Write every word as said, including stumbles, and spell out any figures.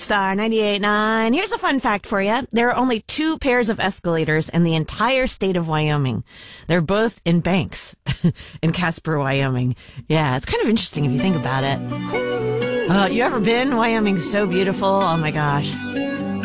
Star ninety-eight point nine. Here's a fun fact for you. There are only two pairs of escalators in the entire state of Wyoming. They're both in Banks in Casper, Wyoming. Yeah, it's kind of interesting if you think about it. Uh, you ever been? Wyoming's so beautiful. Oh my gosh.